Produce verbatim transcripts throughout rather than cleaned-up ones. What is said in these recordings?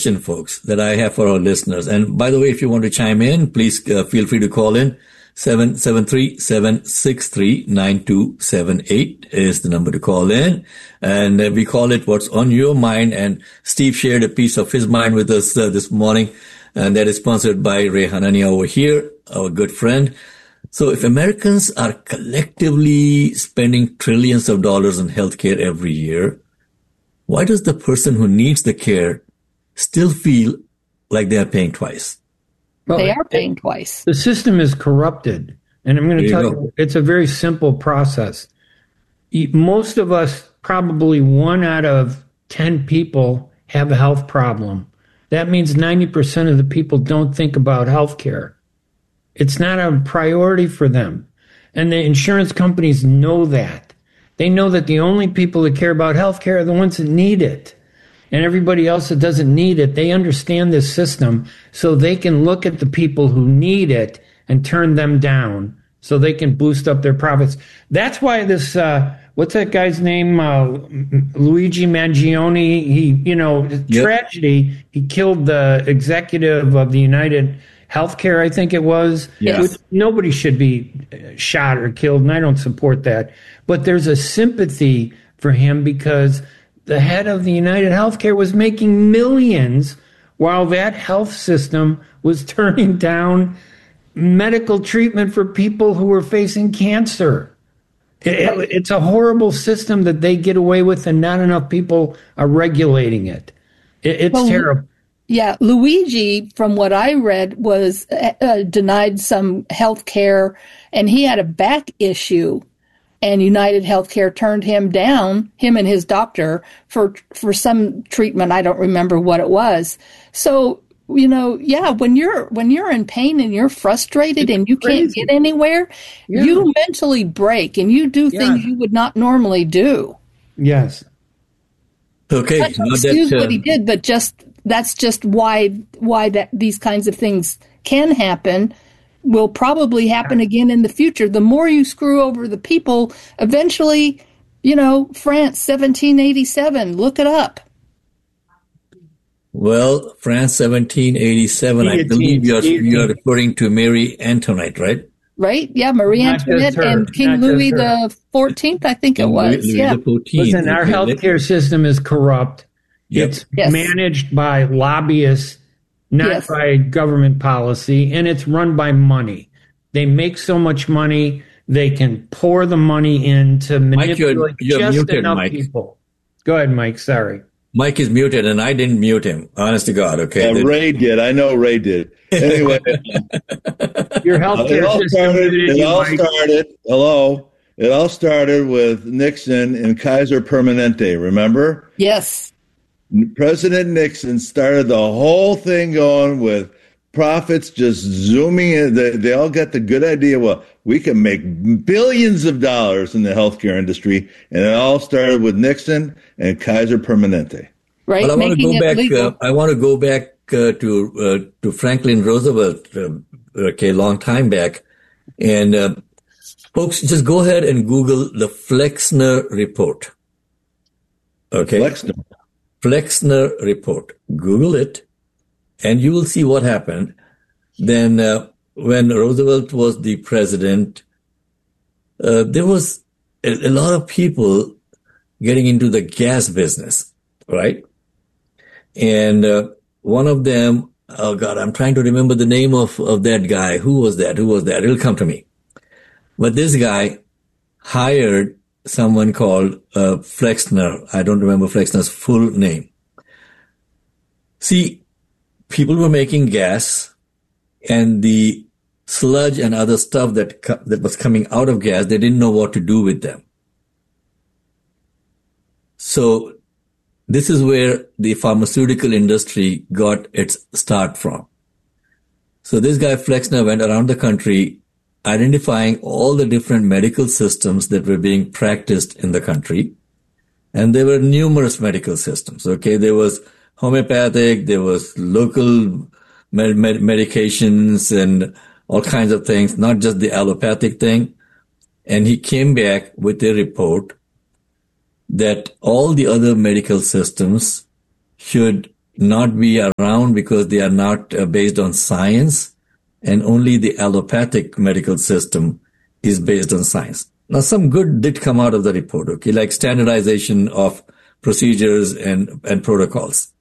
question, folks, that I have for our listeners. And by the way, if you want to chime in, please uh, feel free to call in. seven seven three, seven six three, nine two seven eight is the number to call in. And uh, we call it What's on Your Mind. And Steve shared a piece of his mind with us uh, this morning. And that is sponsored by Ray Hanania over here, our good friend. So if Americans are collectively spending trillions of dollars on healthcare every year, why does the person who needs the care still feel like they are paying twice? Well, they are paying twice. The system is corrupted. And I'm going to There tell you you, go. it's a very simple process. Most of us, probably one out of ten people, have a health problem. That means ninety percent of the people don't think about health care. It's not a priority for them. And the insurance companies know that. They know that the only people that care about health care are the ones that need it. And everybody else that doesn't need it, they understand this system so they can look at the people who need it and turn them down so they can boost up their profits. That's why this, uh, what's that guy's name? Uh, Luigi Mangione, he, you know, Yep. tragedy, he killed the executive of the United Healthcare, I think it was. Yes. Which nobody should be shot or killed, and I don't support that. But there's a sympathy for him because the head of the United Healthcare was making millions while that health system was turning down medical treatment for people who were facing cancer. It, it, it's a horrible system that they get away with, and not enough people are regulating it. it it's Well, terrible. Yeah, Luigi, from what I read, was uh, uh, denied some health care, and he had a back issue, and United Healthcare turned him down, him and his doctor, for for some treatment. I don't remember what it was. So, you know, yeah, when you're when you're in pain and you're frustrated It's and you can't crazy. get anywhere, Yeah. you mentally break and you do Yeah. things you would not normally do. Yes. Okay. Not to now excuse that, uh, what he did, but just that's just why why that these kinds of things can happen, will probably happen again in the future. The more you screw over the people, eventually, you know, France, seventeen eighty-seven, look it up. Well, France, seventeen eighty-seven, I Guillotine, believe you're, guillotine. you're referring to Marie Antoinette, right? Right? Yeah, Marie Not just Antoinette her, and King not just Louis her. the fourteenth, I think it was. Louis Yeah. the fourteenth. Listen, our Okay, healthcare system is corrupt. Yep. It's Yes. managed by lobbyists, not Yes. by government policy, and it's run by money. They make so much money, they can pour the money in to Mike, you're- manipulate you're just muted, enough Mike. people. Go ahead, Mike. Sorry. Mike is muted, and I didn't mute him. Honest to God, okay? Uh, Ray did. I know Ray did. Anyway, Your it healthcare all system started. muted It you, all Mike. started. Hello. It all started with Nixon and Kaiser Permanente. Remember? Yes. President Nixon started the whole thing going with profits just zooming in. They, they all got the good idea, well, we can make billions of dollars in the healthcare industry. And it all started with Nixon and Kaiser Permanente. Right? Well, I want to Making go it back. legal. Uh, I want to go back uh, to uh, to Franklin Roosevelt. Uh, okay, long time back, and uh, folks, just go ahead and Google the Flexner Report. Okay, Flexner. Flexner Report. Google it, and you will see what happened. Then, uh, when Roosevelt was the president, uh, there was a, a lot of people getting into the gas business, right? And uh, one of them, oh God, I'm trying to remember the name of, of that guy. Who was that? Who was that? It'll come to me. But this guy hired someone called uh, Flexner. I don't remember Flexner's full name. See, people were making gas, and the sludge and other stuff that co- that was coming out of gas, they didn't know what to do with them. So this is where the pharmaceutical industry got its start from. So this guy Flexner went around the country identifying all the different medical systems that were being practiced in the country. And there were numerous medical systems. Okay, there was homeopathic, there was local med- med- medications and all kinds of things, not just the allopathic thing. And he came back with a report that all the other medical systems should not be around because they are not uh, based on science, and only the allopathic medical system is based on science. Now, some good did come out of the report, okay, like standardization of procedures and, and protocols.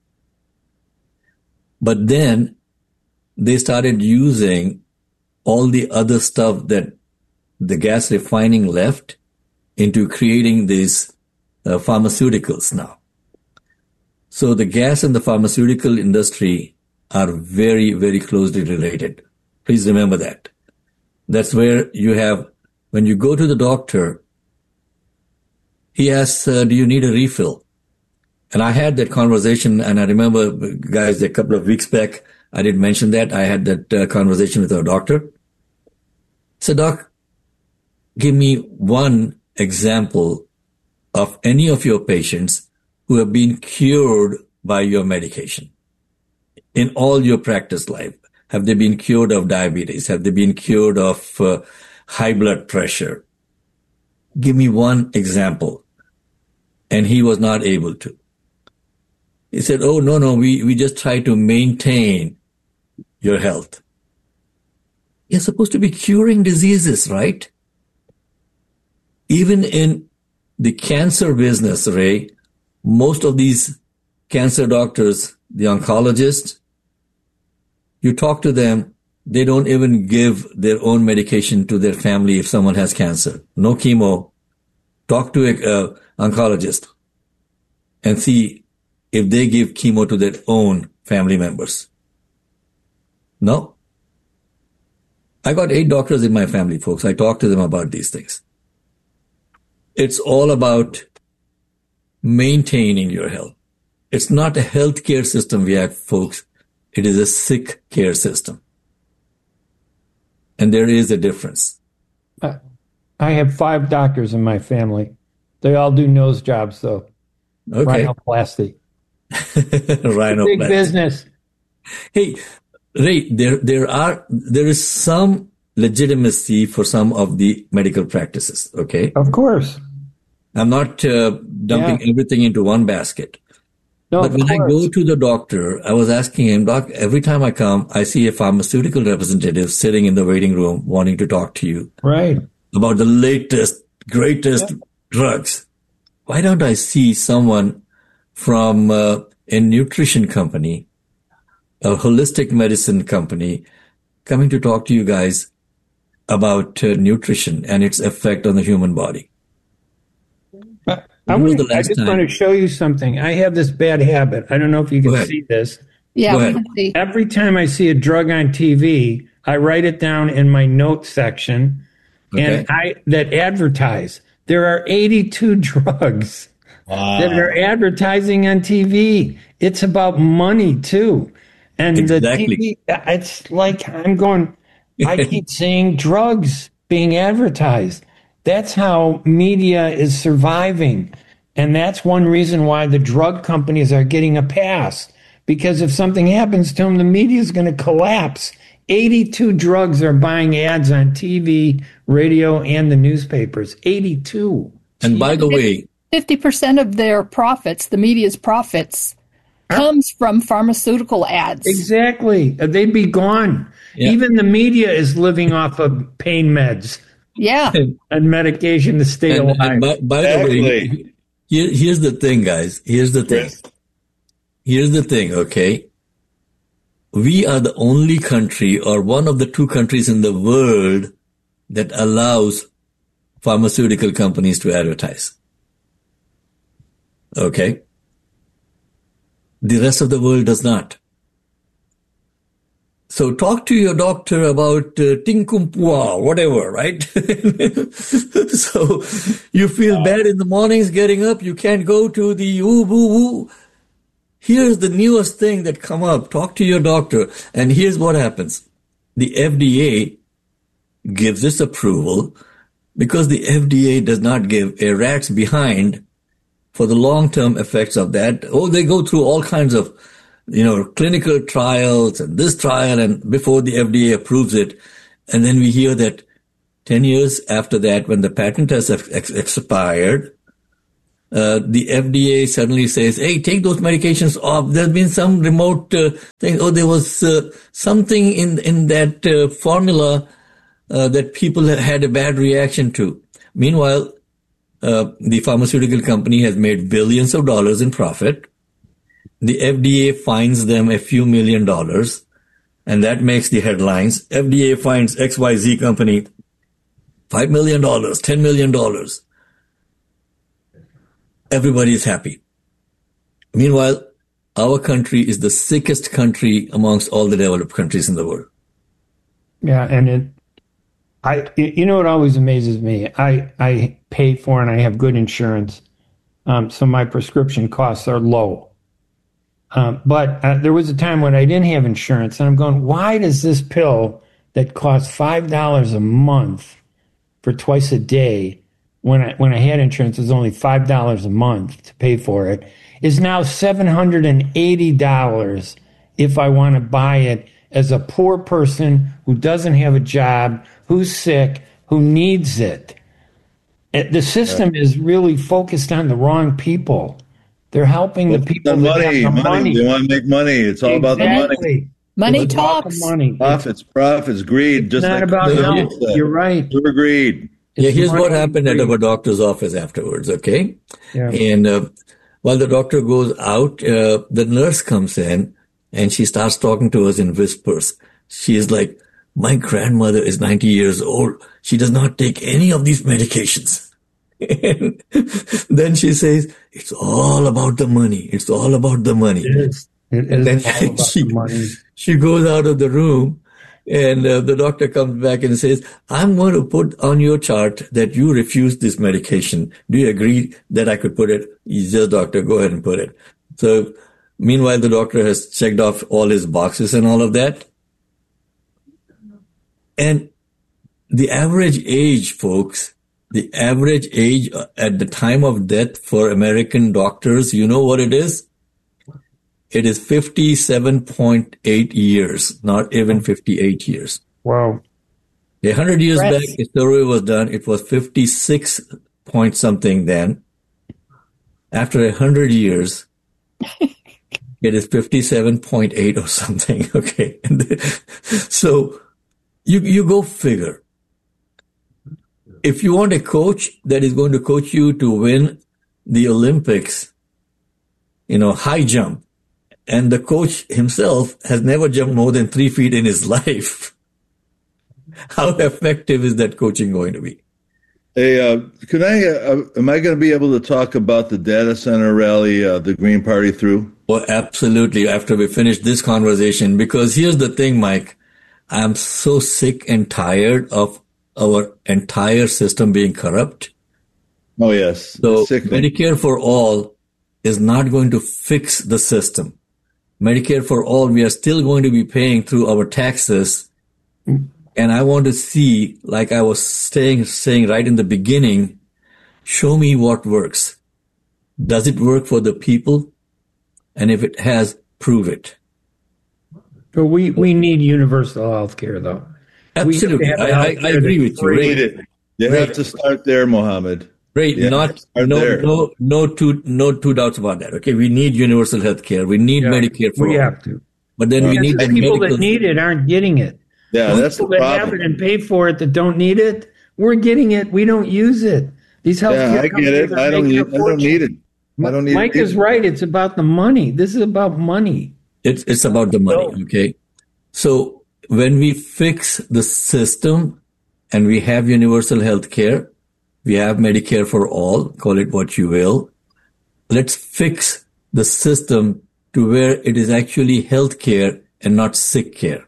But then they started using all the other stuff that the gas refining left into creating these uh, pharmaceuticals now. So the gas and the pharmaceutical industry are very, very closely related. Please remember that. That's where you have, when you go to the doctor, he asks, uh, do you need a refill? And I had that conversation, and I remember, guys, a couple of weeks back, I did mention that. I had that uh, conversation with our doctor. So, doc, give me one example of any of your patients who have been cured by your medication in all your practice life. Have they been cured of diabetes? Have they been cured of uh, high blood pressure? Give me one example. And he was not able to. He said, oh, no, no, we, we just try to maintain your health. You're supposed to be curing diseases, right? Even in the cancer business, Ray, most of these cancer doctors, the oncologists, you talk to them, they don't even give their own medication to their family if someone has cancer. No chemo. Talk to an uh, oncologist and see if they give chemo to their own family members. No. I got eight doctors in my family, folks. I talk to them about these things. It's all about maintaining your health. It's not a healthcare system we have, folks. It is a sick care system. And there is a difference. Uh, I have five doctors in my family. They all do nose jobs, though. Okay. Rhinoplasty. Rhinoplasty. Big business. Hey, Ray, there, there are, there is some legitimacy for some of the medical practices, okay? Of course. I'm not uh, dumping Yeah. everything into one basket. No, But of when I course. go to the doctor, I was asking him, Doc, every time I come, I see a pharmaceutical representative sitting in the waiting room wanting to talk to you Right. about the latest, greatest Yeah. drugs. Why don't I see someone from uh, a nutrition company, a holistic medicine company, coming to talk to you guys about uh, nutrition and its effect on the human body? I, I, When was want- the I last just time? want to show you something. I have this bad habit. I don't know if you Go can ahead. see this. Yeah, Go we ahead. can see. Every time I see a drug on T V, I write it down in my notes section, Okay. and I that advertise. There are eighty-two drugs that are advertising on T V. It's about money too, and Exactly. the T V. It's like I'm going. I keep seeing drugs being advertised. That's how media is surviving, and that's one reason why the drug companies are getting a pass. Because if something happens to them, the media is going to collapse. eighty-two drugs are buying ads on T V, radio, and the newspapers. eighty-two. And by the way, fifty percent of their profits, the media's profits, comes from pharmaceutical ads. Exactly. They'd be gone. Yeah. Even the media is living off of pain meds Yeah. and medication to stay and, alive. and by, by the way, Exactly. here, here's the thing, guys. Here's the thing. Chris. Here's the thing, okay? We are the only country or one of the two countries in the world that allows pharmaceutical companies to advertise. Okay? The rest of the world does not. So talk to your doctor about uh, tinkumpua, whatever, right? So you feel bad in the mornings getting up, you can't go to the woo woo woo. Here's the newest thing that come up. Talk to your doctor. And here's what happens. The F D A gives its approval because the F D A does not give a rat's behind for the long-term effects of that. Oh, they go through all kinds of, you know, clinical trials and this trial and before the F D A approves it. And then we hear that ten years after that, when the patent has ex- expired, uh, the F D A suddenly says, hey, take those medications off. There's been some remote uh, thing. Oh, there was uh, something in, in that uh, formula uh, that people had a bad reaction to. Meanwhile, uh, the pharmaceutical company has made billions of dollars in profit. The F D A fines them a few million dollars, and that makes the headlines. F D A fines X Y Z company five million dollars, ten million dollars. Everybody is happy. Meanwhile, our country is the sickest country amongst all the developed countries in the world. Yeah, and it, I, you know, what always amazes me. I, I pay for and I have good insurance, um, so my prescription costs are low. Um, but uh, there was a time when I didn't have insurance, and I'm going, why does this pill that costs five dollars a month for twice a day, when I when I had insurance, it was only five dollars a month to pay for it, is now seven hundred eighty dollars if I want to buy it as a poor person who doesn't have a job, who's sick, who needs it. The system is really focused on the wrong people. They're helping the people the that money, have the money. money. They want to make money. It's all exactly. about the money. Money It's about talks. the money. Profits, profits, greed. It's Just not like about the- health. You're right. Pure greed. Yeah, It's here's what money happened at greed. our doctor's office afterwards, okay? Yeah. And uh, while the doctor goes out, uh, the nurse comes in and she starts talking to us in whispers. She is like, my grandmother is ninety years old. She does not take any of these medications. And then she says, it's all about the money. It's all about the money. It is. It And is then all about she, the money. she goes out of the room, and uh, the doctor comes back and says, I'm going to put on your chart that you refuse this medication. Do you agree that I could put it? He says, doctor, go ahead and put it. So meanwhile, the doctor has checked off all his boxes and all of that. And the average age, folks, the average age at the time of death for American doctors, you know what it is? It is fifty-seven point eight years, not even fifty-eight years. Wow. A hundred years Right. back, a survey was done. It was fifty-six point something then. After a hundred years, it is fifty-seven point eight or something. Okay. So you, you go figure. If you want a coach that is going to coach you to win the Olympics, you know, high jump, and the coach himself has never jumped more than three feet in his life, how effective is that coaching going to be? Hey, uh, can I? Uh, am I going to be able to talk about the data center rally uh, the Green Party threw? Well, absolutely. After we finish this conversation, because here's the thing, Mike, I'm so sick and tired of our entire system being corrupt. Oh yes. So It's sickening. Medicare for all is not going to fix the system. Medicare for all, we are still going to be paying through our taxes. And I want to see, like I was saying, saying right in the beginning, show me what works. Does it work for the people? And if it has, prove it. But we, we need universal health care, though. Absolutely. We have to I, have I, I healthcare agree that's with you. free. Ray. Need it. You Right. have to start there, Mohammed. Right, Yeah, not start no there. no no two no two doubts about that. Okay, we need universal health care. We need Yeah, Medicare for we all. have to. But then we Because need the the people medical. that need it aren't getting it. Yeah, that's the People that have problem. it and pay for it that don't need it, we're getting it. We don't use it. These health Yeah, I get it. I don't need. I don't need it. I don't need Mike it. is right. It's about the money. This is about money. It's it's about the money. Okay, so when we fix the system and we have universal health care, we have Medicare for all. Call it what you will. Let's fix the system to where it is actually health care and not sick care.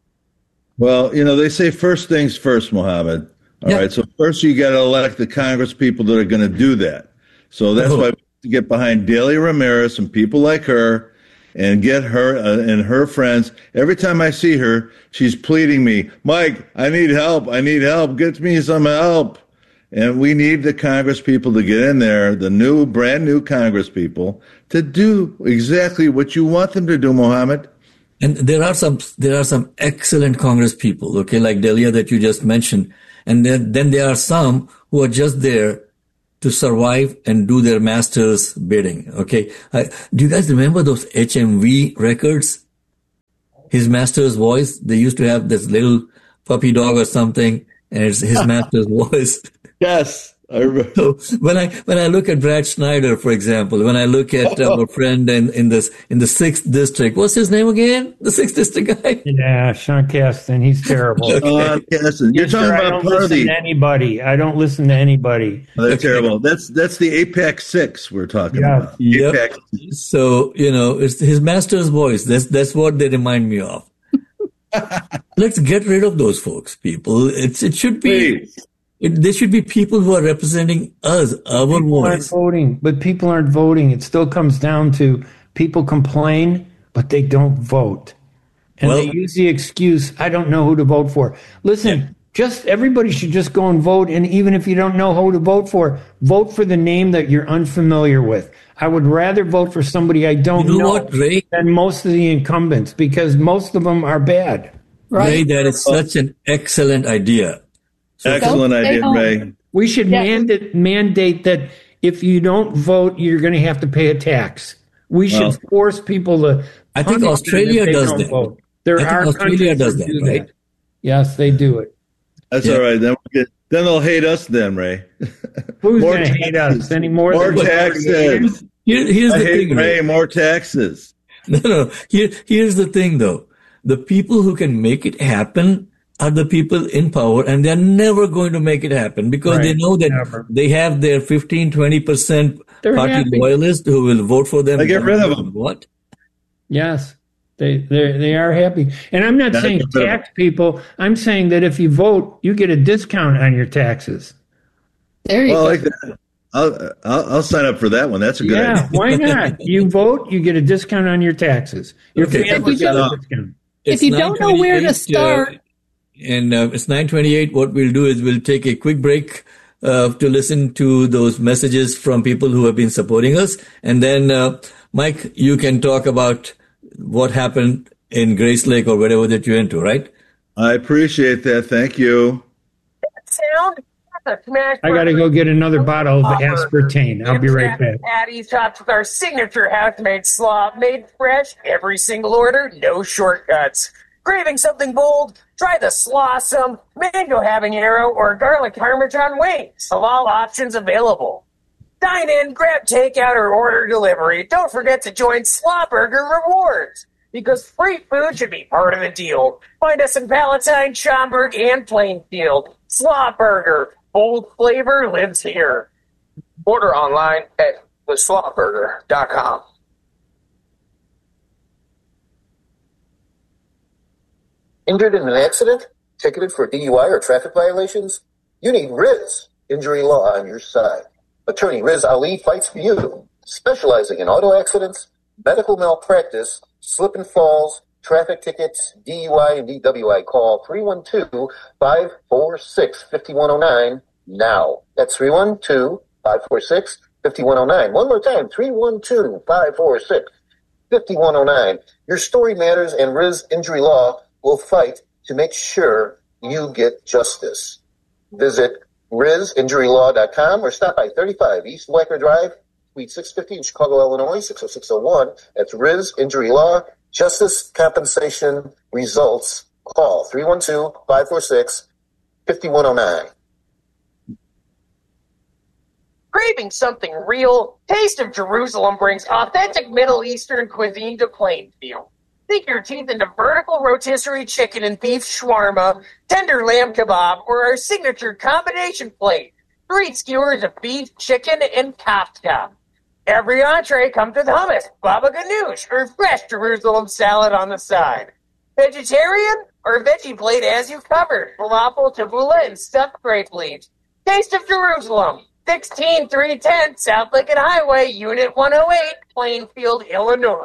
Well, you know, they say first things first, Mohammed. All Yeah. right. So first you got to elect the Congress people that are going to do that. So that's Oh. why we have to get behind Delia Ramirez and people like her and get her uh, and her friends. Every time I see her, she's pleading me, Mike, I need help. I need help. Get me some help. And we need the Congress people to get in there, the new, brand new Congress people, to do exactly what you want them to do, Mohammed. And there are some there are some excellent Congress people, okay, like Delia that you just mentioned. And then, then there are some who are just there to survive and do their master's bidding. Okay. I, do you guys remember those H M V records? His master's voice. They used to have this little puppy dog or something, and it's his master's voice. Yes. I remember. So when I when I look at Brad Schneider, for example, when I look at uh, our friend in, in this in the sixth district, what's his name again? The sixth district guy. Yeah, Sean Casten. He's terrible. Okay. Sean Casten. You're Yes, talking sir, about I don't party. listen to anybody. I don't listen to anybody. Oh, they're terrible. That's that's the Apex Six we're talking Yeah. about. Yep. Apex. So you know, it's his master's voice. That's that's what they remind me of. Let's get rid of those folks, people. It's it should be. Please. It, there should be people who are representing us, our People aren't voice. voting, but people aren't voting. It still comes down to people complain, but they don't vote. And Well- they use the excuse, I don't know who to vote for. Listen, Yeah. just everybody should just go and vote. And even if you don't know who to vote for, vote for the name that you're unfamiliar with. I would rather vote for somebody I don't You know know what, Ray? than most of the incumbents because most of them are bad. Right? Ray, that is such an excellent idea. Excellent Don't stay idea, home. Ray. We should Yeah. mandate, mandate that if you don't vote, you're going to have to pay a tax. We should Well, force people to. I think punish them Australia if they does don't that. vote. There I think are Australia countries does that that, do right? Yes, they do it. That's Yeah. all right. Then we'll get, then they'll hate us. Then Ray. Who's More going to hate us taxes. any more More than we already hate taxes. them? Here, here's I the hate thing, Ray. Ray. More taxes. No, no. Here, here's the thing, though. The people who can make it happen are the people in power, and they're never going to make it happen because they Right, know that never. they have their fifteen, twenty percent They're party happy. loyalists who will vote for them. They get rid of them. What? Yes, they they they are happy. And I'm not Gotta saying get rid of tax people. I'm saying that if you vote, you get a discount on your taxes. There you Well, I go. like that. I'll, I'll I'll sign up for that one. That's a good Yeah, idea. why not? You vote, you get a discount on your taxes. Your Okay. family If you gets a don't- discount. If It's you don't know where to nine twenty-eight, start- uh, and uh, it's nine twenty-eight. What we'll do is we'll take a quick break uh, to listen to those messages from people who have been supporting us. And then, uh, Mike, you can talk about what happened in Grace Lake or whatever that you're into, right? I appreciate that. Thank you. Sound? That's a smash I got to go get another bottle of Offer. aspartame. I'll be right back. Patties topped with our signature house-made slaw, made fresh every single order, no shortcuts. Craving something bold? Try the Slawsome, mango habanero, or garlic parmesan wings. Of all options available. Dine in, grab takeout, or order delivery. Don't forget to join Slaw Burger Rewards, because free food should be part of the deal. Find us in Palatine, Schaumburg, and Plainfield. Slaw Burger. Bold flavor lives here. Order online at the slaw burger dot com. Injured in an accident? Ticketed for D U I or traffic violations? You need Riz Injury Law on your side. Attorney Riz Ali fights for you, specializing in auto accidents, medical malpractice, slip and falls, traffic tickets, D U I and D W I. Call three one two, five four six, five one zero nine now. That's three one two, five four six, five one zero nine. One more time, three one two, five four six, five one zero nine. Your story matters, and Riz Injury Law will fight to make sure you get justice. Visit riz injury law dot com or stop by thirty-five East Wacker Drive, Suite six fifty in Chicago, Illinois, six oh six oh one. That's Riz Injury Law. Justice, compensation, results. Call three one two, five four six, five one zero nine. Craving something real? Taste of Jerusalem brings authentic Middle Eastern cuisine to Plainfield. Sink your teeth into vertical rotisserie chicken and beef shawarma, tender lamb kebab, or our signature combination plate. Three skewers of beef, chicken, and kafta. Every entree comes with hummus, baba ganoush, or fresh Jerusalem salad on the side. Vegetarian or veggie plate as you covered, falafel, tabbouleh, and stuffed grape leaves. Taste of Jerusalem, sixteen three ten South Lincoln Highway, Unit one oh eight, Plainfield, Illinois.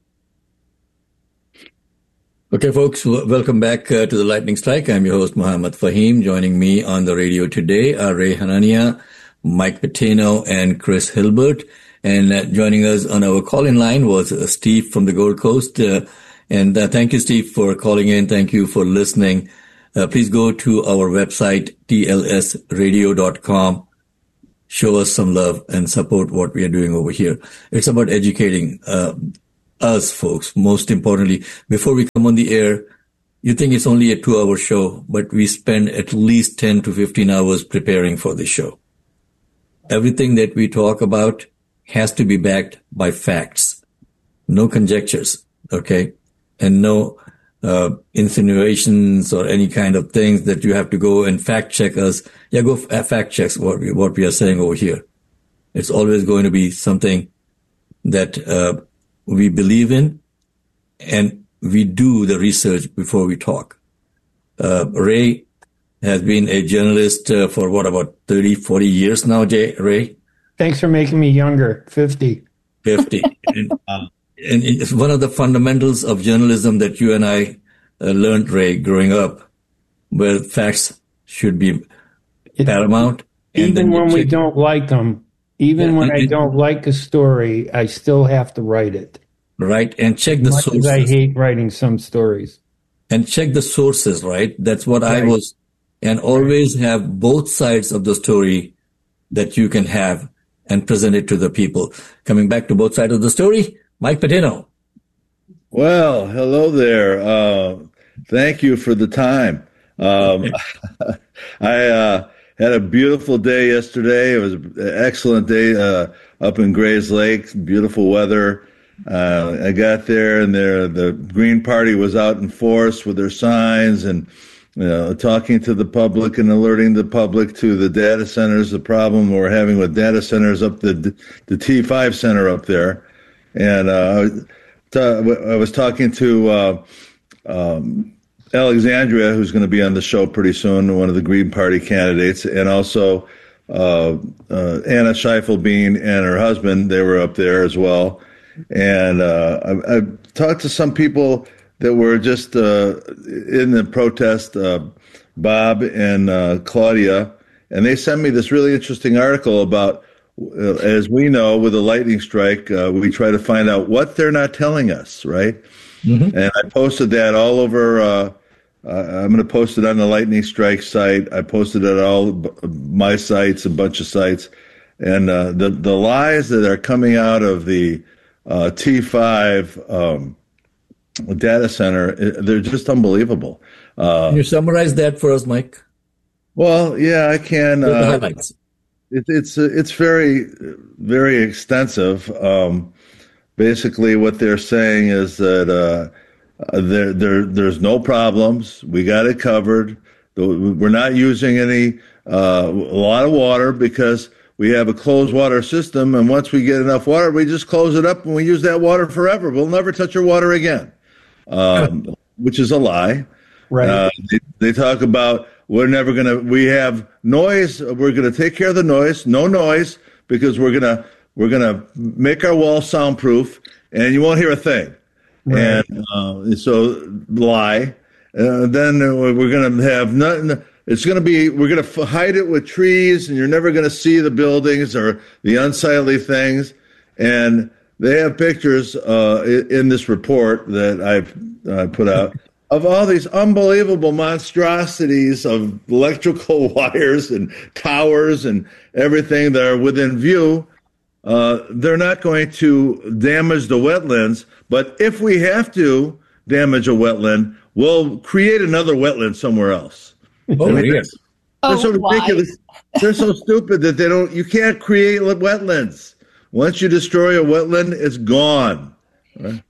Okay, folks, w- welcome back uh, to the Lightning Strike. I'm your host, Muhammad Fahim. Joining me on the radio today are Ray Hanania, Mike Patino, and Chris Hilbert. And uh, joining us on our call-in line was uh, Steve from the Gold Coast. Uh, and uh, thank you, Steve, for calling in. Thank you for listening. Uh, please go to our website, T L S radio dot com, show us some love and support what we are doing over here. It's about educating uh, us folks. Most importantly, before we come on the air, you think it's only a two-hour show, but we spend at least ten to fifteen hours preparing for the show. Everything that we talk about has to be backed by facts. No conjectures, okay? And no uh, insinuations or any kind of things that you have to go and fact check us. Yeah, go f- fact check what we, what we are saying over here. It's always going to be something that uh, we believe in, and we do the research before we talk. Uh, Ray has been a journalist uh, for what, about thirty, forty years now, Jay, Ray? Thanks for making me younger, fifty. fifty. and, uh, and it's one of the fundamentals of journalism that you and I uh, learned, Ray, growing up, where facts should be paramount. And Even when we check- don't like them, even Yeah, when and- I don't like a story, I still have to write it. Right, and check the Much as sources. I hate writing some stories. And check the sources, right? That's what I Right. was, and always have both sides of the story that you can have and present it to the people. Coming back to both sides of the story, Mike Patino. Well, hello there. Uh, thank you for the time. Um, I uh, had a beautiful day yesterday. It was an excellent day uh, up in Grays Lake. Beautiful weather. Uh, I got there, and there the Green Party was out in force with their signs and you know, talking to the public and alerting the public to the data centers, the problem we're having with data centers up the the T five center up there. And uh, I was talking to uh, um, Alexandria, who's going to be on the show pretty soon, one of the Green Party candidates, and also uh, uh, Anna Scheifel-Bean and her husband. They were up there as well. And uh, I, I talked to some people that were just uh, in the protest, uh, Bob and uh, Claudia, and they sent me this really interesting article about, uh, as we know, with a lightning strike, uh, we try to find out what they're not telling us, right? Mm-hmm. And I posted that all over. Uh, uh, I'm going to post it on the Lightning Strike site. I posted it on all my sites, a bunch of sites, and uh, the the lies that are coming out of the uh, T five um, data center, they're just unbelievable. Uh, Can you summarize that for us, Mike? Well, yeah, I can. The Uh, highlights. it, it's it's very very extensive. Um, basically, what they're saying is that uh, there there there's no problems. We got it covered. We're not using any uh, a lot of water because we have a closed water system, and once we get enough water, we just close it up and we use that water forever. We'll never touch our water again, um, which is a lie. Right. Uh, they, they talk about we're never going to, we have noise. We're going to take care of the noise, no noise, because we're going to, we're going to make our walls soundproof and you won't hear a thing. Right. And uh, so lie. Uh, then we're going to have nothing. It's going to be, we're going to hide it with trees and you're never going to see the buildings or the unsightly things. And they have pictures uh, in this report that I've uh, put out of all these unbelievable monstrosities of electrical wires and towers and everything that are within view. Uh, they're not going to damage the wetlands, but if we have to damage a wetland, we'll create another wetland somewhere else. Oh, I mean, yeah. they're, they're so Oh, why? ridiculous. They're so stupid that they don't. You can't create wetlands. Once you destroy a wetland, it's gone. Right?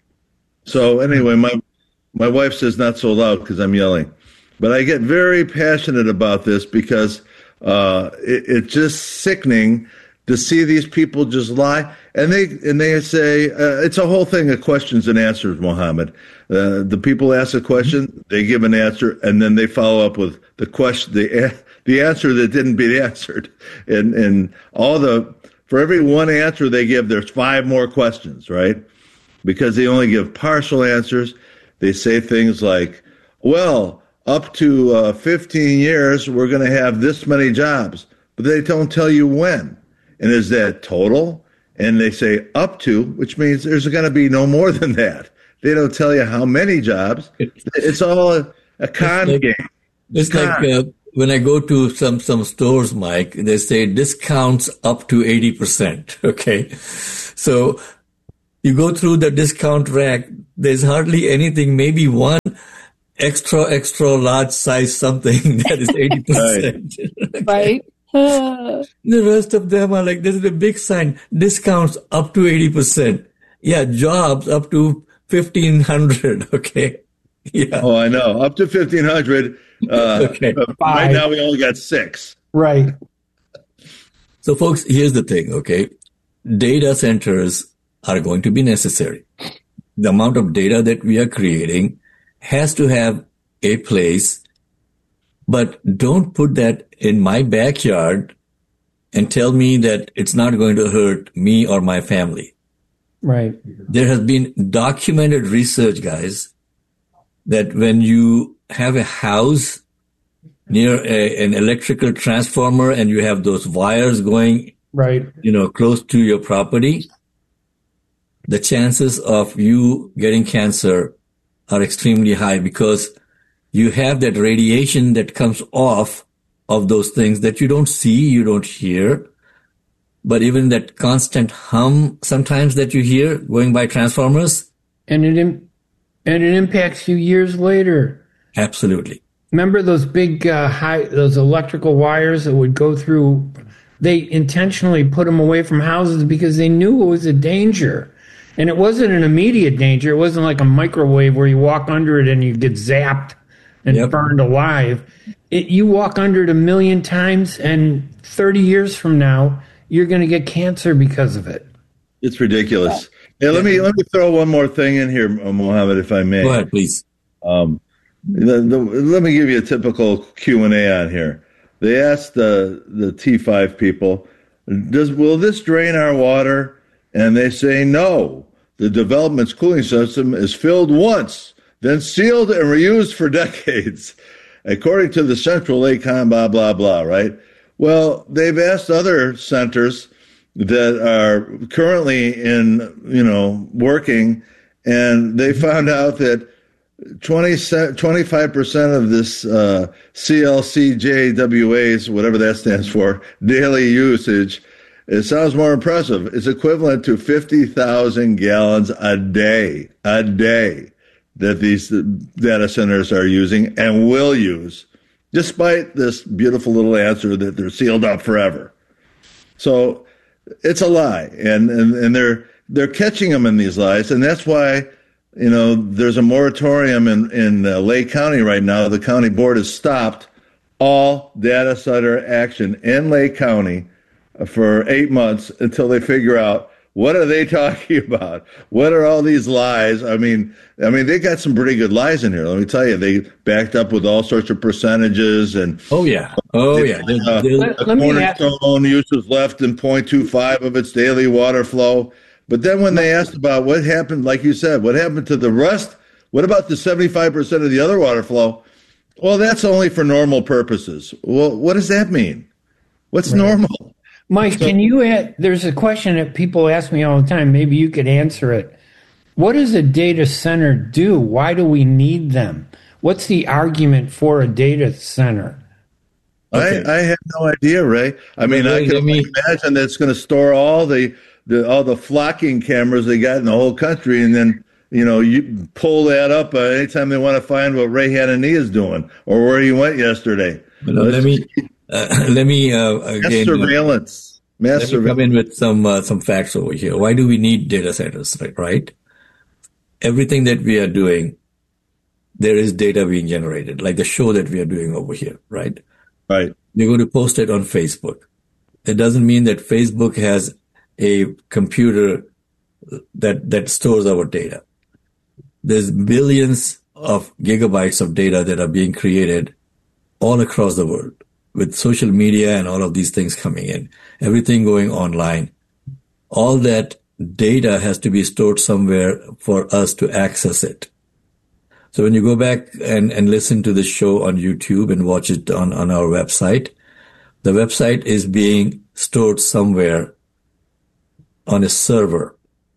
So anyway, my my wife says not so loud because I'm yelling, but I get very passionate about this because uh, it, it's just sickening to see these people just lie, and they and they say uh, it's a whole thing of questions and answers, Mohammed. Uh, the people ask a question, they give an answer, and then they follow up with the question, the the answer that didn't be answered, and and all the for every one answer they give, there's five more questions, right? Because they only give partial answers. They say things like, "Well, up to uh, fifteen years, we're going to have this many jobs," but they don't tell you when. And is that total? And they say up to, which means there's going to be no more than that. They don't tell you how many jobs. It's all a, a con like, game. It's con. like uh, when I go to some, some stores, Mike, they say discounts up to eighty percent. Okay. So you go through the discount rack, there's hardly anything, maybe one extra, extra large size something that is eighty percent. Right. Uh, the rest of them are like, there's a big sign, discounts up to eighty percent. Yeah, jobs up to fifteen hundred. Okay. Yeah. Oh, I know. Up to fifteen hundred. Uh, okay. Right now we only got six. Right. So folks, here's the thing. Okay. Data centers are going to be necessary. The amount of data that we are creating has to have a place, but don't put that in my backyard and tell me that it's not going to hurt me or my family. Right. There has been documented research, guys, that when you have a house near a, an electrical transformer and you have those wires going, right, you know, close to your property, the chances of you getting cancer are extremely high because you have that radiation that comes off of those things that you don't see, you don't hear, but even that constant hum sometimes that you hear going by transformers. And it Im- and it impacts you years later. Absolutely. Remember those big uh, high those electrical wires that would go through? They intentionally put them away from houses because they knew it was a danger. And it wasn't an immediate danger. It wasn't like a microwave where you walk under it and you get zapped and Yep. burned alive. It, you walk under it a million times, and thirty years from now, you're going to get cancer because of it. It's ridiculous. Hey, let me let me throw one more thing in here, Mohammed, if I may. Go ahead, please. Um, the, the, let me give you a typical Q and A on here. They asked the the T five people, "Does will this drain our water?" And they say no. The development's cooling system is filled once, then sealed and reused for decades, according to the Central Lake Con, blah, blah, blah, right? Well, they've asked other centers that are currently in, you know, working, and they found out that twenty, twenty-five percent of this uh, C L C J W A's, whatever that stands for, daily usage, it sounds more impressive. It's equivalent to fifty thousand gallons a day, a day that these data centers are using and will use, despite this beautiful little answer that they're sealed up forever. So it's a lie, and, and, and they're they're catching them in these lies, and that's why, you know, there's a moratorium in, in uh, Lake County right now. The county board has stopped all data center action in Lake County for eight months until they figure out what are they talking about? What are all these lies? I mean, I mean, they got some pretty good lies in here. Let me tell you, they backed up with all sorts of percentages and Oh yeah, oh they, yeah. uh, Let- the let me ask- cornerstone uses less than zero point two five of its daily water flow. But then when they asked about what happened, like you said, what happened to the rest? What about the seventy-five percent of the other water flow? Well, that's only for normal purposes. Well, what does that mean? What's normal? Mike, can you add, there's a question that people ask me all the time. Maybe you could answer it. What does a data center do? Why do we need them? What's the argument for a data center? Okay. I, I have no idea, Ray. I mean, Ray, I can let me- only imagine that it's going to store all the, the all the flocking cameras they got in the whole country, and then you know you pull that up uh, anytime they want to find what Ray Hanani is doing or where he went yesterday. You know, let me uh, let me uh, Mass again. surveillance, mass Let me surveillance. come in with some uh, some facts over here. Why do we need data centers? Right, right? Everything that we are doing, there is data being generated, like the show that we are doing over here, right? Right. We're going to post it on Facebook. It doesn't mean that Facebook has a computer that that stores our data. There's billions of gigabytes of data that are being created all across the world with social media and all of these things coming in, everything going online. All that data has to be stored somewhere for us to access it. So when you go back and, and listen to the show on YouTube and watch it on, on our website, the website is being stored somewhere on a server.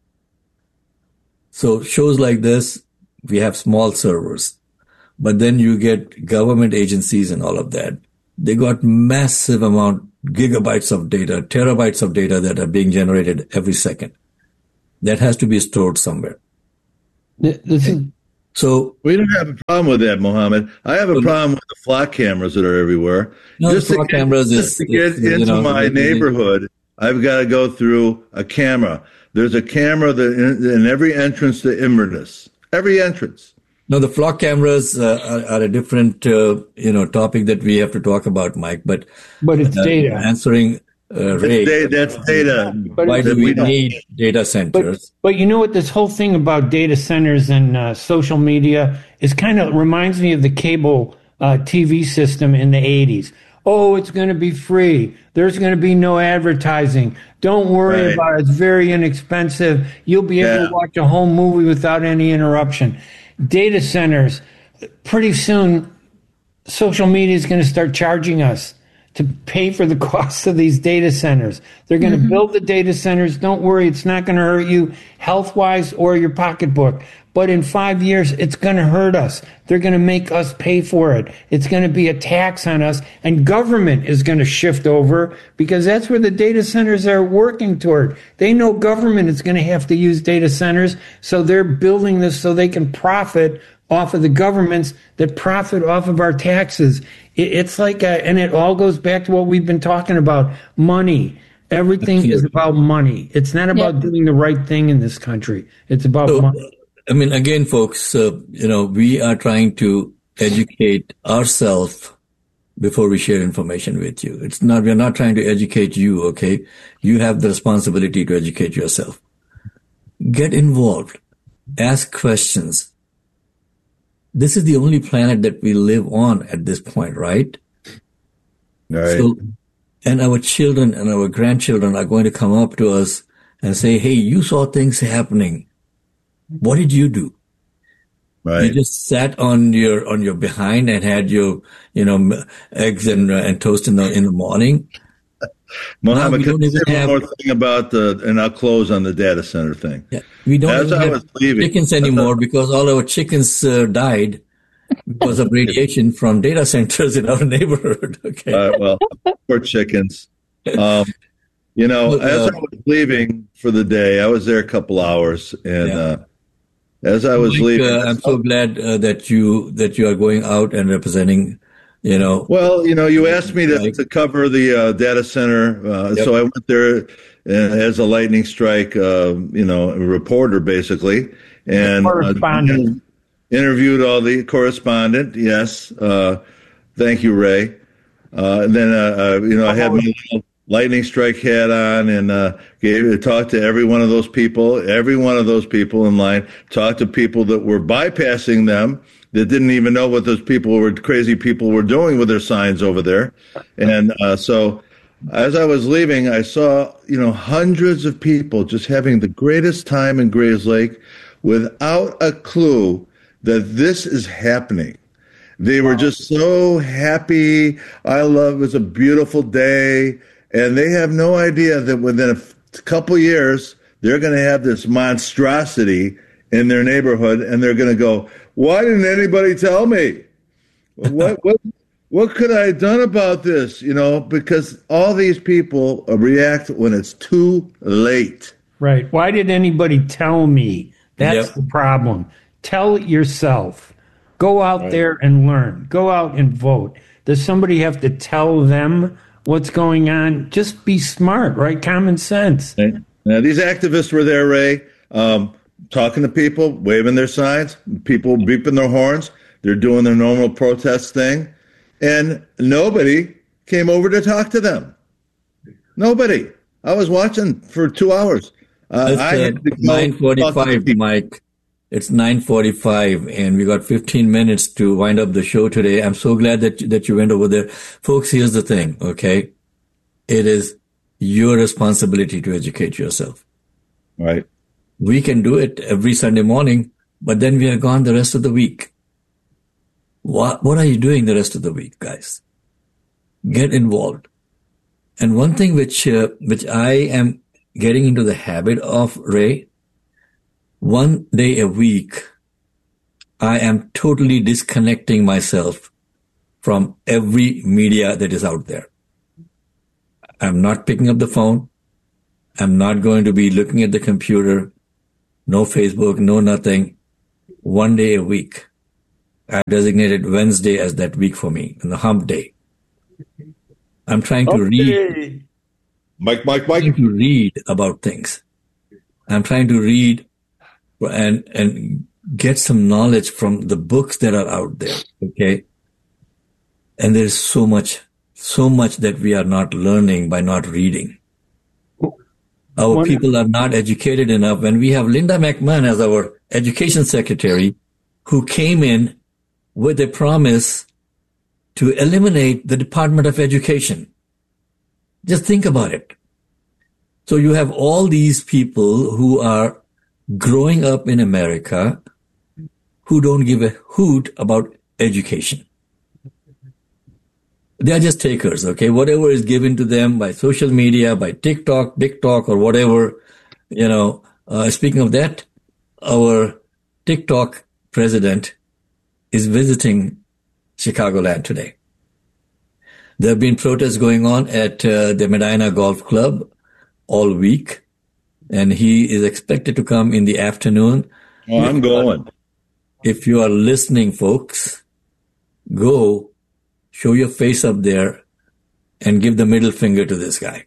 So shows like this, we have small servers, but then you get government agencies and all of that. They got massive amount, gigabytes of data, terabytes of data that are being generated every second. That has to be stored somewhere. This is, so we don't have a problem with that, Mohammed. I have a problem with the flock cameras that are everywhere. No, just the flock to get, cameras just is, to get is, into you know, my neighborhood, I've got to go through a camera. There's a camera that in, in every entrance to Inverness. Every entrance. No, the flock cameras uh, are, are a different, uh, you know, topic that we have to talk about, Mike. But but it's uh, data. Answering uh, Ray, da- that's data. But why do we we don't. need data centers? But, but you know what? This whole thing about data centers and uh, social media is kind of reminds me of the cable uh, T V system in the eighties. Oh, it's going to be free. There's going to be no advertising. Don't worry Right. about it. It's very inexpensive. You'll be able Yeah. to watch a whole movie without any interruption. Data centers, pretty soon, social media is going to start charging us to pay for the cost of these data centers. They're going to build the data centers. Don't worry, it's not going to hurt you health-wise or your pocketbook. But in five years, it's going to hurt us. They're going to make us pay for it. It's going to be a tax on us. And government is going to shift over because that's where the data centers are working toward. They know government is going to have to use data centers. So they're building this so they can profit off of the governments that profit off of our taxes. It's like, a, and it all goes back to what we've been talking about, money. Everything is about money. It's not about Yeah. doing the right thing in this country. It's about So, money. I mean, again, folks, uh, you know, we are trying to educate ourselves before we share information with you. It's not, we're not trying to educate you, okay? You have the responsibility to educate yourself. Get involved. Ask questions. This is the only planet that we live on at this point, right? Right. So, and our children and our grandchildren are going to come up to us and say, hey, you saw things happening. What did you do? Right. You just sat on your on your behind and had your you know eggs and uh, and toast in the in the morning. Mohammed, we can don't I say even one have- more thing about the, and I'll close on the data center thing. Yeah, we don't As even I have was leaving- chickens anymore because all our chickens uh, died because of radiation from data centers in our neighborhood. Okay. Uh, well, poor chickens. Um, you know, Look, as uh, I was leaving for the day, I was there a couple hours, and Yeah. uh, as I was Mike, leaving, uh, I'm so glad uh, that you that you are going out and representing. You know, well, you know, you asked me to, Right. to cover the uh, data center, uh, Yep. so I went there uh, as a lightning strike, uh, you know, a reporter basically, and uh, Correspondent. interviewed all the correspondent. Yes, uh, thank you, Ray. Uh, and then, uh, uh, you know, I had my little lightning strike hat on and uh, gave talked to every one of those people, every one of those people in line. Talked to people that were bypassing them, that didn't even know what those people were, crazy people were doing with their signs over there. And uh, so, as I was leaving, I saw, you know, hundreds of people just having the greatest time in Grays Lake without a clue that this is happening. They were just so happy. I love, it was a beautiful day. And they have no idea that within a f- couple years, they're going to have this monstrosity in their neighborhood. And they're going to go, why didn't anybody tell me? What, what, what could I have done about this? You know, because all these people react when it's too late. Right. Why did anybody tell me? That's Yep. the problem. Tell it yourself. Go out there and learn. Go out and vote. Does somebody have to tell them what's going on? Just be smart, right? Common sense. Right? Now, these activists were there, Ray, um, talking to people, waving their signs, people beeping their horns. They're doing their normal protest thing. And nobody came over to talk to them. Nobody. I was watching for two hours. Uh, it's I uh, had to go nine talk to forty-five, people. Mike. It's nine forty-five, and we got fifteen minutes to wind up the show today. I'm so glad that you, that you went over there, folks. Here's the thing, okay? It is your responsibility to educate yourself. Right. We can do it every Sunday morning, but then we are gone the rest of the week. What what are you doing the rest of the week, guys? Get involved. And one thing which uh, which I am getting into the habit of, Ray, one day a week, I am totally disconnecting myself from every media that is out there. I'm not picking up the phone. I'm not going to be looking at the computer. No Facebook, no nothing. One day a week. I've designated Wednesday as that week for me, and the hump day. I'm trying to Okay. read. Mike, Mike, I'm Mike. trying to read about things. I'm trying to read and and get some knowledge from the books that are out there. Okay. And there's so much, so much that we are not learning by not reading. Our One- people are not educated enough. When we have Linda McMahon as our education secretary, who came in with a promise to eliminate the Department of Education. Just think about it. So you have all these people who are growing up in America who don't give a hoot about education. They are just takers, okay? Whatever is given to them by social media, by TikTok, TikTok, or whatever, you know. Uh, speaking of that, our TikTok president is visiting Chicagoland today. There have been protests going on at uh, the Medina Golf Club all week, and he is expected to come in the afternoon. Oh, I'm going. If you are listening, folks, go show your face up there and give the middle finger to this guy.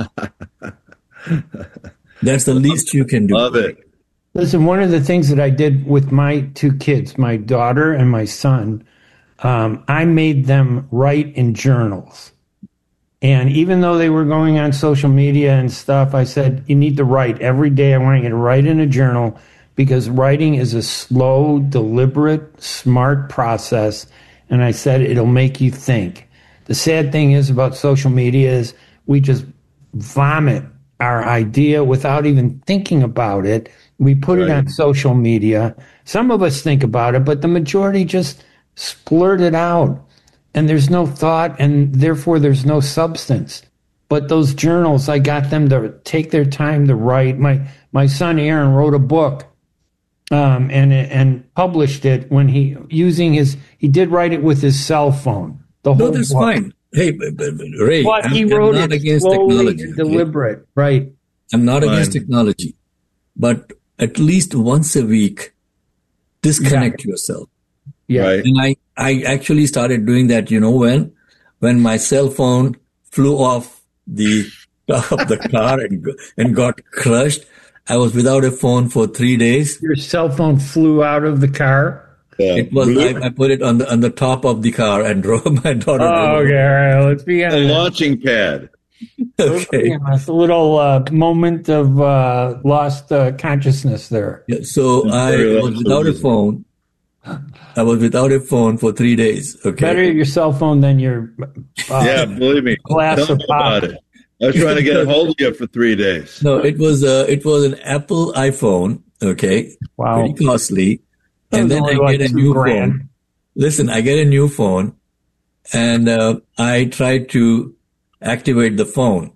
That's the least you can do. Love it. Listen, one of the things that I did with my two kids, my daughter and my son, um, I made them write in journals. And even though they were going on social media and stuff, I said, you need to write every day. I want you to write in a journal, because writing is a slow, deliberate, smart process. And I said, it'll make you think. The sad thing is about social media is we just vomit our idea without even thinking about it. We put it Right. on social media. Some of us think about it, but the majority just splurt it out. And there's no thought, and therefore there's no substance. But those journals, I got them to take their time to write. My my son Aaron wrote a book, um, and and published it when he using his. He did write it with his cell phone. The No, whole that's book. fine. Hey, b- b- b- Ray, But I'm, he I'm wrote not it against slowly, technology. okay? deliberate, right? I'm not against Fine. technology, but at least once a week, disconnect yourself. Yeah. Right. And I, I actually started doing that, you know, when, when my cell phone flew off the top of the car and, go- and got crushed. I was without a phone for three days. Your cell phone flew out of the car. Yeah. It was, I, I put it on the, on the top of the car and drove my daughter. Oh, drove okay. All right. Let's be A honest. launching pad. Let's be Okay. honest. A little uh, moment of uh, lost uh, consciousness there. Yeah, so I Very was without a luxurious. phone. I was without a phone for three days. Okay. Better your cell phone than your uh, Yeah, believe me. glass Tell of me about pop. it. I was trying to get a hold of you for three days. No, it was uh, it was an Apple iPhone. Okay. Wow. Pretty costly. That And was then I only like get a two new grand. phone. Listen, I get a new phone, and uh, I tried to activate the phone,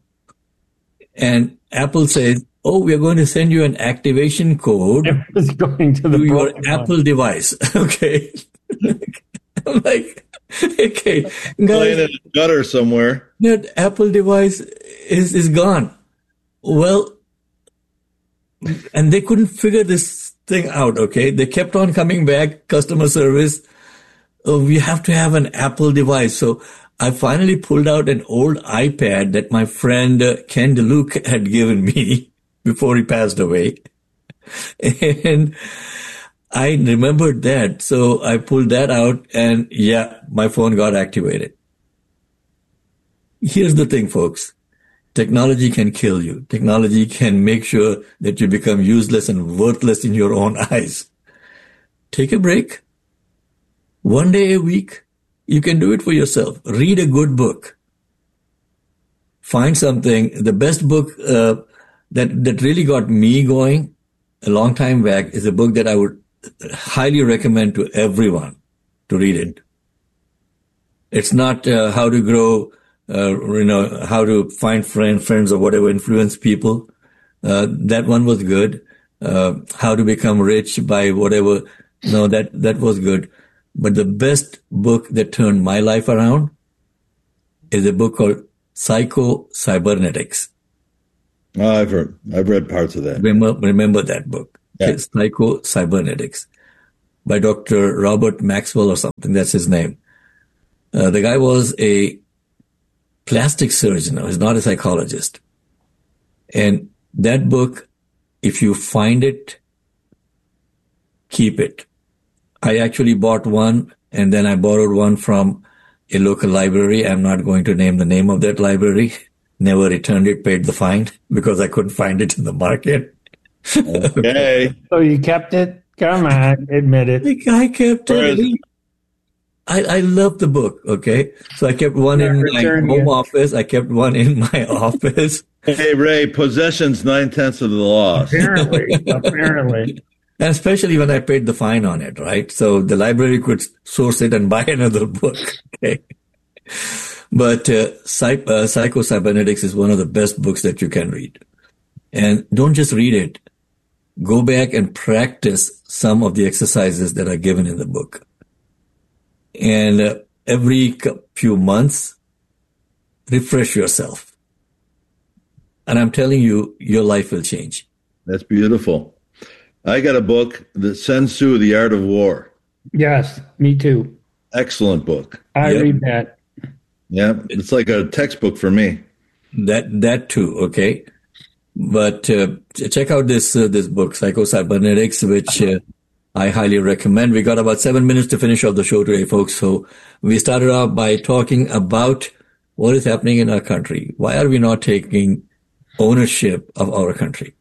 and Apple says, "Oh, we are going to send you an activation code It was going to the to your broken one. Apple device." Okay. I'm like, okay, Playing guys, in a gutter somewhere. that Apple device is is gone. Well, and they couldn't figure this thing out. Okay, they kept on coming back. Customer service. Oh, we have to have an Apple device. So I finally pulled out an old iPad that my friend uh, Ken DeLuke had given me before he passed away, and I remembered that. So I pulled that out, and yeah, my phone got activated. Here's the thing, folks. Technology can kill you. Technology can make sure that you become useless and worthless in your own eyes. Take a break. One day a week, you can do it for yourself. Read a good book. Find something. The best book uh, that, that really got me going a long time back is a book that I would highly recommend to everyone to read it. It's not uh, how to grow, uh, you know, how to find friend, friends or whatever, influence people. Uh, that one was good. Uh, how to become rich by whatever. No, that, that was good. But the best book that turned my life around is a book called Psycho-Cybernetics. Oh, I've heard. I've read parts of that. Remember, remember that book. Yeah. It's Psycho-Cybernetics by Doctor Robert Maxwell or something. That's his name. Uh, the guy was a plastic surgeon. He's not a psychologist. And that book, if you find it, keep it. I actually bought one, and then I borrowed one from a local library. I'm not going to name the name of that library. Never returned it, paid the fine because I couldn't find it in the market. Okay. So you kept it? Come on, admit it. The guy kept it. I, I love the book, okay? So I kept one in my home you. office. I kept one in my office. Hey, Ray, possession's nine-tenths of the law. Apparently, apparently. And especially when I paid the fine on it, right? So the library could source it and buy another book, okay? But uh, Psych- uh, Psycho-Cybernetics is one of the best books that you can read. And don't just read it. Go back and practice some of the exercises that are given in the book. And uh, every few months, refresh yourself. And I'm telling you, your life will change. That's beautiful. I got a book, The Sun Tzu, The Art of War. Yes, me too. Excellent book. I Yep. read that. Yeah, it's like a textbook for me. That that too, okay. But uh, check out this uh, this book, Psycho-Cybernetics, which uh, I highly recommend. We got about seven minutes to finish off the show today, folks. So we started off by talking about what is happening in our country. Why are we not taking ownership of our country?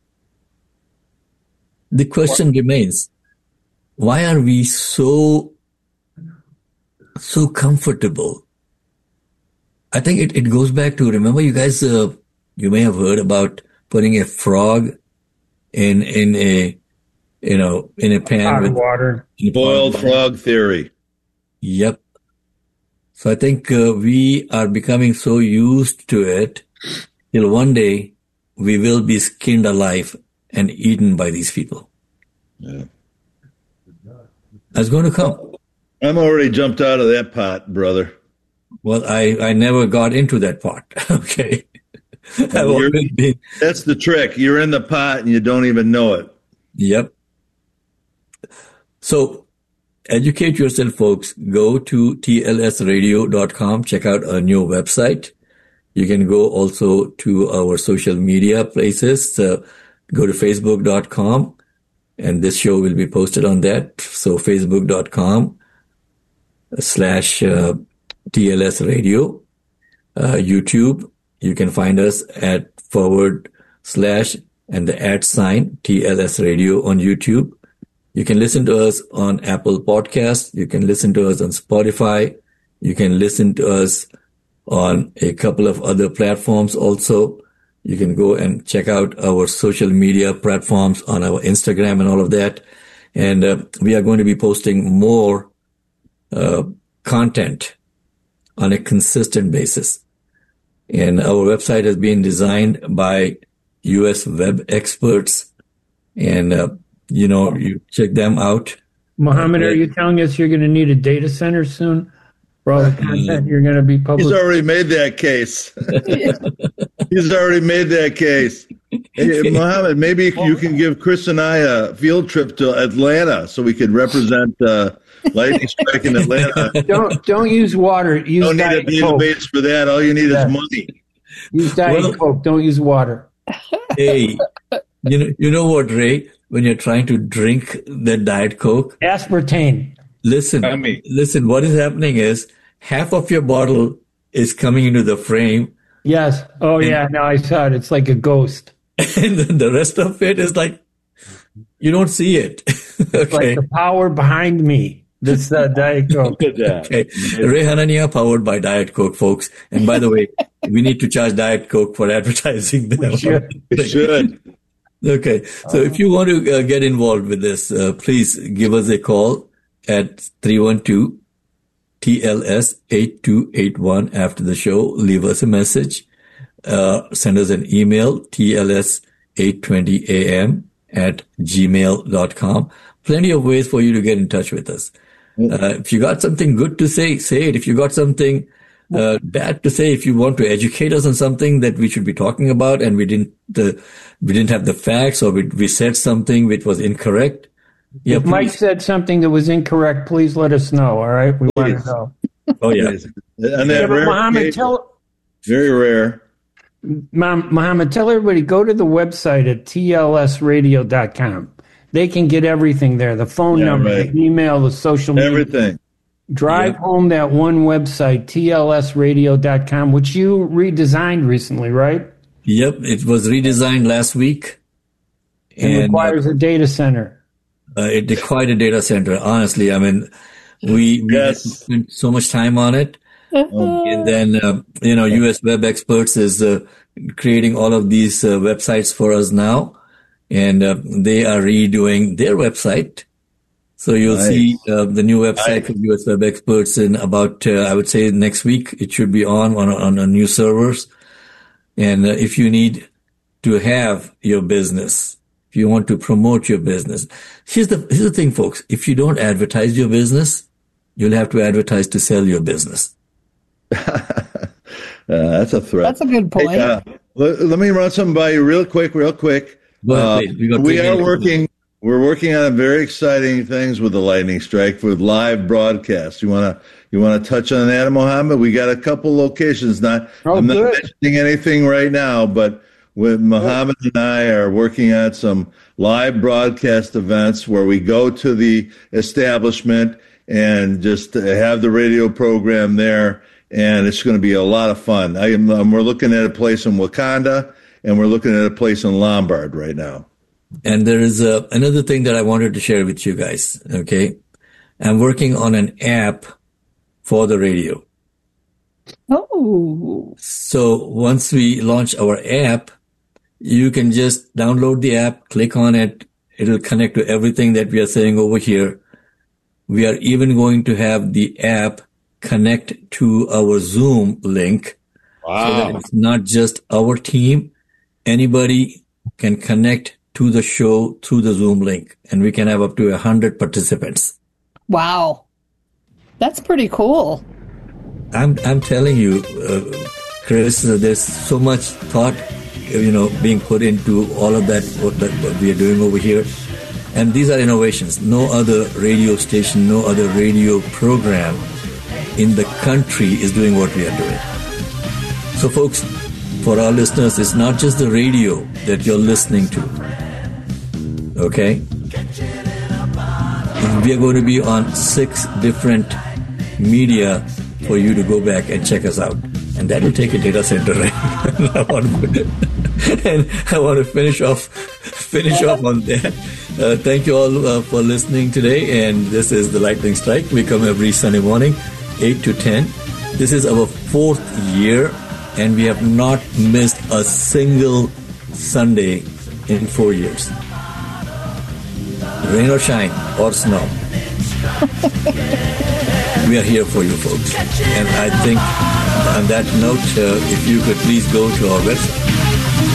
The question remains, why are we so, so comfortable? I think it, it goes back to, remember you guys, uh, you may have heard about putting a frog in, in a, you know, in a pan Hot with water. Boiled frog theory. Yep. So I think uh, we are becoming so used to it till one day we will be skinned alive and eaten by these people. Yeah. That's going to come. I'm already jumped out of that pot, brother. Well, I, I never got into that part. Okay. I've You're- always been, That's the trick. You're in the pot and you don't even know it. yep. So educate yourself, folks. Go to T L S radio dot com. Check out our new website. You can go also to our social media places. Uh, go to facebook dot com, and this show will be posted on that. So facebook dot com slash uh, T L S radio. Uh, YouTube, you can find us at forward slash and the at sign T L S radio on YouTube. You can listen to us on Apple Podcasts. You can listen to us on Spotify. You can listen to us on a couple of other platforms also. You can go and check out our social media platforms on our Instagram and all of that. And uh, we are going to be posting more uh, content on a consistent basis. And our website has been designed by U S web experts. And, uh, you know, you check them out. Mohammed, are you telling us you're going to need a data center soon for all the content you're going to be He's publishing? already made that case. He's already made that case. Hey, Mohammed, maybe you can give Chris and I a field trip to Atlanta so we could represent uh, Lightning Strike in Atlanta. Don't don't use water. Use Don't need a Diet Coke. database for that. All you need Yeah. is money. Use Diet Well- Coke. Don't use water. Hey, you know, you know what, Ray? When you're trying to drink the Diet Coke, Aspartame. listen, I mean- listen, what is happening is half of your bottle is coming into the frame Yes. Oh yeah. No, I saw it. It's like a ghost. and then the rest of it is like, you don't see it. Like Okay. the power behind me. This uh, Diet Coke. Look at that. Okay. Ray Hanania powered by Diet Coke, folks. And by the way, we need to charge Diet Coke for advertising them. should. You should. Okay. So if you want to uh, get involved with this, uh, please give us a call at three one two T L S eight two eight one after the show. Leave us a message. Uh, send us an email, T L S eight twenty A M at gmail dot com. Plenty of ways for you to get in touch with us. Uh, if you got something good to say, say it. If you got something uh, bad to say, if you want to educate us on something that we should be talking about, and we didn't, uh, we didn't have the facts, or we, we said something which was incorrect. Yeah, if Mike said something that was incorrect, please let us know. All right, we Please. want to know. Oh yeah, And Yeah, that but rare Mohammed, case- tell very rare. Mom, Mohammed, tell everybody, go to the website at T L S radio dot com. They can get everything there, the phone Yeah, number, right. the email, the social media. Everything. Drive Yeah. home that one website, T L S radio dot com, which you redesigned recently, right? yep. It was redesigned last week, It and uh, requires a data center. uh, it required a data center. Honestly, I mean, we, we Yes. had spent so much time on it. And then, uh, you know, U S Web Experts is uh, creating all of these uh, websites for us now. And uh, they are redoing their website. So you'll Nice. see uh, the new website Nice. for U S Web Experts in about, uh, I would say next week. It should be on on, on a new servers. And uh, if you need to have your business, if you want to promote your business, here's the here's the thing, folks. If you don't advertise your business, you'll have to advertise to sell your business. Uh, that's a threat. That's a good point. Hey, uh, let, let me run something by you real quick, real quick. Go ahead, Uh, please. We got we three are minutes. working. We're working on very exciting things with the Lightning Strike with live broadcasts. You want to you want to touch on that, Mohammed? We got a couple locations. Not Oh, I'm not good. mentioning anything right now, but with Mohammed and I are working on some live broadcast events where we go to the establishment and just have the radio program there. And it's going to be a lot of fun. I am, um, we're looking at a place in Wakanda, and we're looking at a place in Lombard right now. And there is uh, another thing that I wanted to share with you guys. Okay. I'm working on an app for the radio. Oh, So once we launch our app, you can just download the app, click on it. It'll connect to everything that we are saying over here. We are even going to have the app connect to our Zoom link. So that it's not just our team. Anybody can connect to the show through the Zoom link, and we can have up to a hundred participants. wow. That's pretty cool. I'm I'm telling you, uh, Chris, uh, there's so much thought, uh, you know, being put into all of that what, that what we are doing over here, and these are innovations. No other radio station, no other radio program in the country is doing what we are doing. So, folks, for our listeners, it's not just the radio that you're listening to. Okay, we are going to be on six different media for you to go back and check us out. And that will take a data center, right? I want to, and I want to finish off, finish off on that. Uh, thank you all uh, for listening today. And this is the Lightning Strike. We come every Sunday morning, eight to ten. This is our fourth year, and we have not missed a single Sunday in four years. Rain or shine or snow. We are here for you, folks. And I think on that note, uh, if you could please go to our website.